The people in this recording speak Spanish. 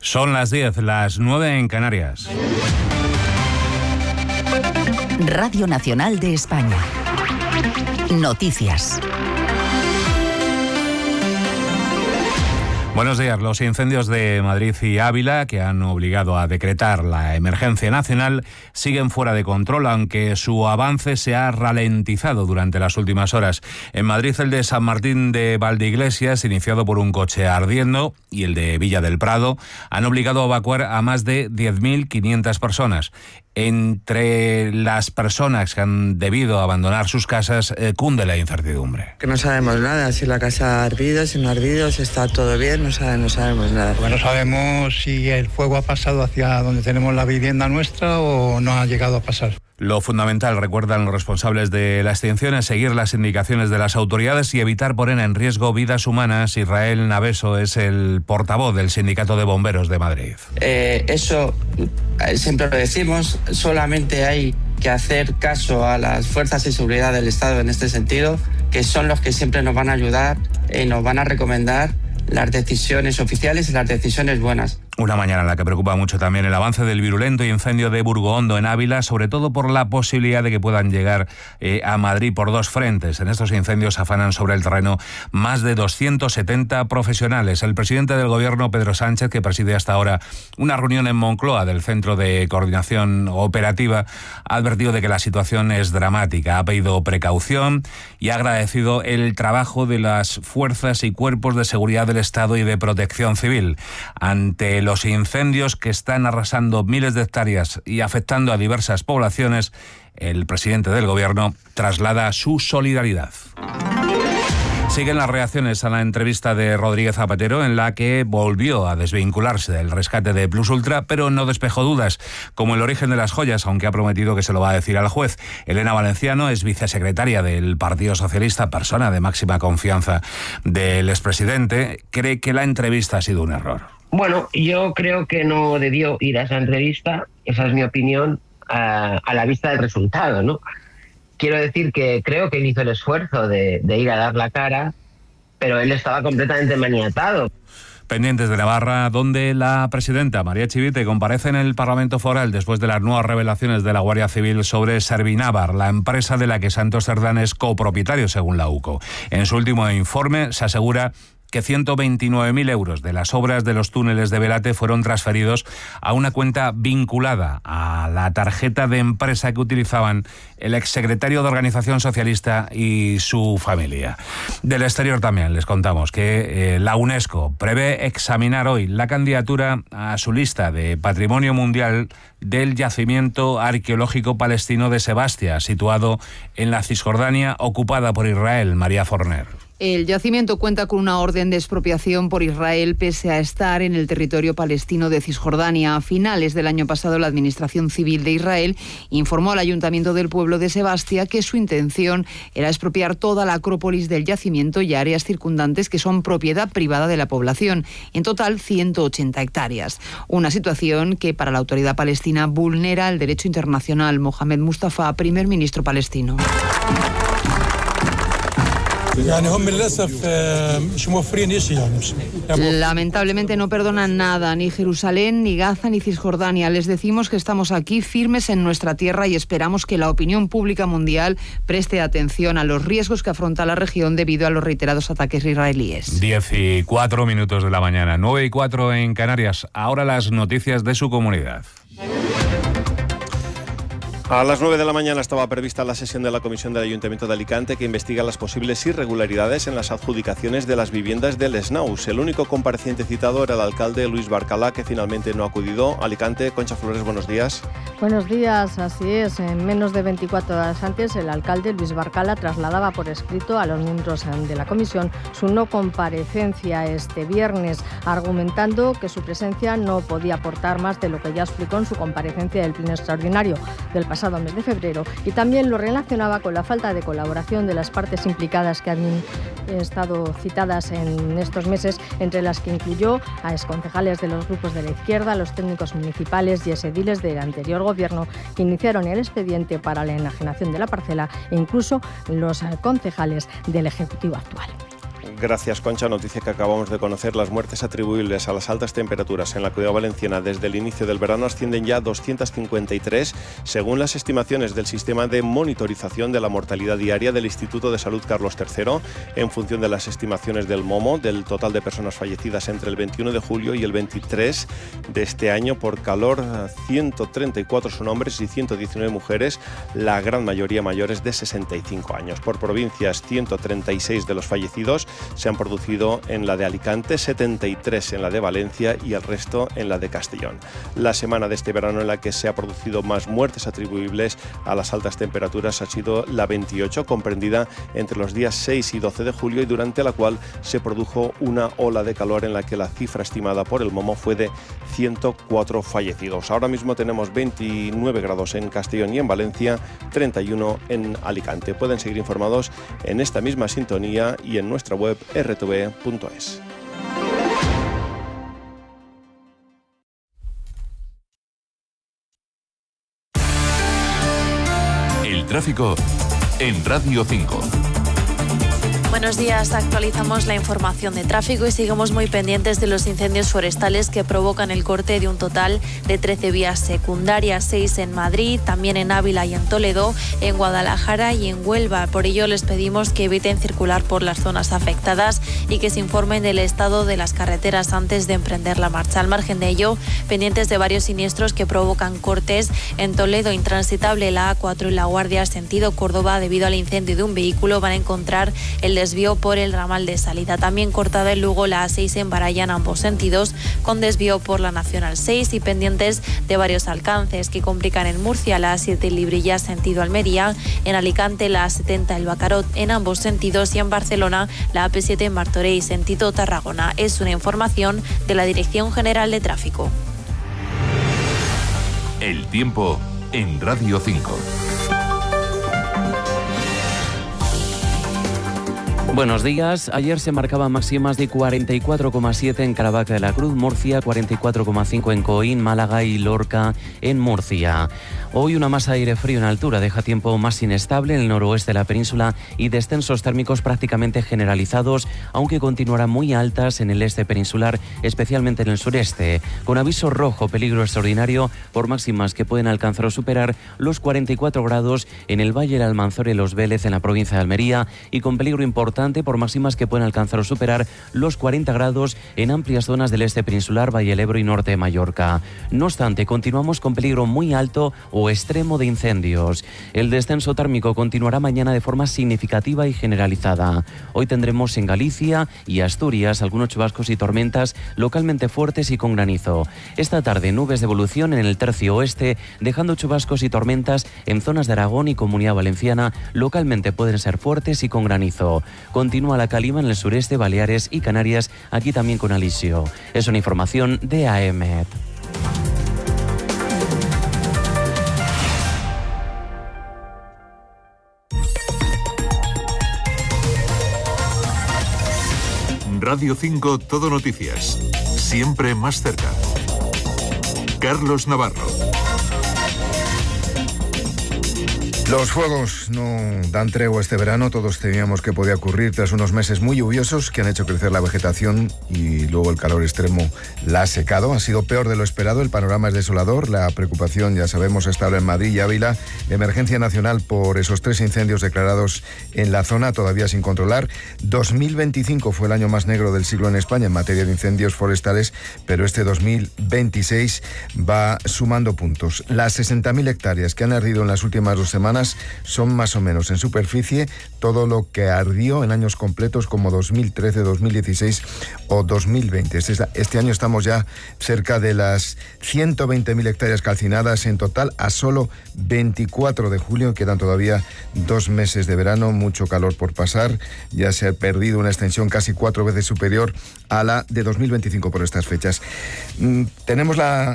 Son las 10, las 9 en Canarias. Radio Nacional de España. Noticias. Buenos días. Los incendios de Madrid y Ávila, que han obligado a decretar la emergencia nacional, siguen fuera de control, aunque su avance se ha ralentizado durante las últimas horas. En Madrid, el de San Martín de Valdeiglesias, iniciado por un coche ardiendo, y el de Villa del Prado, han obligado a evacuar a más de 10.500 personas. Entre las personas que han debido abandonar sus casas, cunde la incertidumbre. Que no sabemos nada, si la casa ha ardido, si no ha ardido, si está todo bien, no sabemos nada. Pues no sabemos si el fuego ha pasado hacia donde tenemos la vivienda nuestra o no ha llegado a pasar. Lo fundamental, recuerdan los responsables de la extinción, es seguir las indicaciones de las autoridades y evitar poner en riesgo vidas humanas. Israel Naveso es el portavoz del Sindicato de Bomberos de Madrid. Eso siempre lo decimos, solamente hay que hacer caso a las fuerzas de seguridad del Estado en este sentido, que son los que siempre nos van a ayudar y nos van a recomendar las decisiones oficiales y las decisiones buenas. Una mañana en la que preocupa mucho también el avance del virulento incendio de Burgohondo en Ávila, sobre todo por la posibilidad de que puedan llegar a Madrid por dos frentes. En estos incendios afanan sobre el terreno más de 270 profesionales. El presidente del Gobierno, Pedro Sánchez, que preside hasta ahora una reunión en Moncloa del Centro de Coordinación Operativa, ha advertido de que la situación es dramática. Ha pedido precaución y ha agradecido el trabajo de las fuerzas y cuerpos de seguridad del Estado y de Protección Civil. Ante los incendios que están arrasando miles de hectáreas y afectando a diversas poblaciones, el presidente del Gobierno traslada su solidaridad. Siguen las reacciones a la entrevista de Rodríguez Zapatero, en la que volvió a desvincularse del rescate de Plus Ultra, pero no despejó dudas, como el origen de las joyas, aunque ha prometido que se lo va a decir al juez. Elena Valenciano es vicesecretaria del Partido Socialista, persona de máxima confianza del expresidente. Cree que la entrevista ha sido un error. Bueno, yo creo que no debió ir a esa entrevista, esa es mi opinión, a la vista del resultado, ¿no? Quiero decir que creo que él hizo el esfuerzo de ir a dar la cara, pero él estaba completamente maniatado. Pendientes de Navarra, donde la presidenta María Chivite comparece en el Parlamento Foral después de las nuevas revelaciones de la Guardia Civil sobre Servinavar, la empresa de la que Santos Cerdán es copropietario, según la UCO. En su último informe se asegura que 129.000 euros de las obras de los túneles de Belate fueron transferidos a una cuenta vinculada a la tarjeta de empresa que utilizaban el exsecretario de Organización Socialista y su familia. Del exterior también les contamos que la UNESCO prevé examinar hoy la candidatura a su lista de Patrimonio Mundial del yacimiento arqueológico palestino de Sebastia, situado en la Cisjordania ocupada por Israel. María Forner. El yacimiento cuenta con una orden de expropiación por Israel pese a estar en el territorio palestino de Cisjordania. A finales del año pasado, la Administración Civil de Israel informó al Ayuntamiento del pueblo de Sebastia que su intención era expropiar toda la acrópolis del yacimiento y áreas circundantes que son propiedad privada de la población, en total 180 hectáreas. Una situación que para la autoridad palestina vulnera el derecho internacional. Mohamed Mustafa, primer ministro palestino. Lamentablemente no perdonan nada, ni Jerusalén, ni Gaza, ni Cisjordania. Les decimos que estamos aquí firmes en nuestra tierra y esperamos que la opinión pública mundial preste atención a los riesgos que afronta la región debido a los reiterados ataques israelíes. 10:04 de la mañana, 9:04 en Canarias. Ahora las noticias de su comunidad. A las 9 de la mañana estaba prevista la sesión de la Comisión del Ayuntamiento de Alicante que investiga las posibles irregularidades en las adjudicaciones de las viviendas del SNAUS. El único compareciente citado era el alcalde Luis Barcala, que finalmente no ha acudido. Alicante, Concha Flores, buenos días. Buenos días, así es. En menos de 24 horas antes, el alcalde Luis Barcala trasladaba por escrito a los miembros de la comisión su no comparecencia este viernes, argumentando que su presencia no podía aportar más de lo que ya explicó en su comparecencia del Pleno Extraordinario del pasado mes de febrero, y también lo relacionaba con la falta de colaboración de las partes implicadas que han estado citadas en estos meses, entre las que incluyó a exconcejales de los grupos de la izquierda, los técnicos municipales y exediles del anterior gobierno que iniciaron el expediente para la enajenación de la parcela e incluso los concejales del Ejecutivo actual. Gracias, Concha. Noticia que acabamos de conocer. Las muertes atribuibles a las altas temperaturas en la Comunidad Valenciana desde el inicio del verano ascienden ya a 253, según las estimaciones del sistema de monitorización de la mortalidad diaria del Instituto de Salud Carlos III, en función de las estimaciones del MOMO, del total de personas fallecidas entre el 21 de julio y el 23 de este año por calor. 134 son hombres y 119 mujeres, la gran mayoría mayores de 65 años. Por provincias, 136 de los fallecidos se han producido en la de Alicante, 73 en la de Valencia y el resto en la de Castellón. La semana de este verano en la que se ha producido más muertes atribuibles a las altas temperaturas ha sido la 28, comprendida entre los días 6 y 12 de julio, y durante la cual se produjo una ola de calor en la que la cifra estimada por el MOMO fue de 104 fallecidos. Ahora mismo tenemos 29 grados en Castellón y en Valencia, 31 en Alicante. Pueden seguir informados en esta misma sintonía y en nuestra web rtv.es. El tráfico en Radio 5. Buenos días, actualizamos la información de tráfico y seguimos muy pendientes de los incendios forestales que provocan el corte de un total de 13 vías secundarias, 6 en Madrid, también en Ávila y en Toledo, en Guadalajara y en Huelva. Por ello les pedimos que eviten circular por las zonas afectadas y que se informen del estado de las carreteras antes de emprender la marcha. Al margen de ello, pendientes de varios siniestros que provocan cortes en Toledo, intransitable la A4 y La Guardia, sentido Córdoba, debido al incendio de un vehículo. Van a encontrar el desvío por el ramal de salida. También cortada en Lugo la A6 en Baraya en ambos sentidos, con desvío por la Nacional 6 y pendientes de varios alcances que complican en Murcia la A7 en Librilla sentido Almería, en Alicante la A70 el Bacarot en ambos sentidos y en Barcelona la AP7 en Martorell sentido Tarragona. Es una información de la Dirección General de Tráfico. El tiempo en Radio 5. Buenos días. Ayer se marcaban máximas de 44,7 en Caravaca de la Cruz, Murcia, 44,5 en Coín, Málaga y Lorca en Murcia. Hoy una masa de aire frío en altura deja tiempo más inestable en el noroeste de la península y descensos térmicos prácticamente generalizados, aunque continuarán muy altas en el este peninsular, especialmente en el sureste, con aviso rojo peligro extraordinario por máximas que pueden alcanzar o superar los 44 grados en el Valle del Almanzora y Los Vélez en la provincia de Almería, y con peligro importante por máximas que pueden alcanzar o superar los 40 grados en amplias zonas del este peninsular, Valle del Ebro y norte de Mallorca. No obstante, continuamos con peligro muy alto o extremo de incendios. El descenso térmico continuará mañana de forma significativa y generalizada. Hoy tendremos en Galicia y Asturias algunos chubascos y tormentas localmente fuertes y con granizo. Esta tarde nubes de evolución en el tercio oeste, dejando chubascos y tormentas en zonas de Aragón y Comunidad Valenciana. Localmente pueden ser fuertes y con granizo. Continúa la calima en el sureste, Baleares y Canarias, aquí también con alisio. Es una información de AEMET. Radio 5 Todo Noticias. Siempre más cerca. Carlos Navarro. Los fuegos no dan tregua este verano. Todos temíamos que podía ocurrir tras unos meses muy lluviosos que han hecho crecer la vegetación y luego el calor extremo la ha secado. Ha sido peor de lo esperado, el panorama es desolador. La preocupación, ya sabemos, está ahora en Madrid y Ávila. Emergencia nacional por esos 3 incendios declarados en la zona, todavía sin controlar. 2025 fue el año más negro del siglo en España en materia de incendios forestales, pero este 2026 va sumando puntos. Las 60.000 hectáreas que han ardido en las últimas 2 semanas son más o menos en superficie todo lo que ardió en años completos como 2013, 2016 o 2020. Este año estamos ya cerca de las 120.000 hectáreas calcinadas en total a solo 24 de julio. Quedan todavía 2 meses de verano, mucho calor por pasar. Ya se ha perdido una extensión casi 4 veces superior a la de 2025 por estas fechas. Tenemos la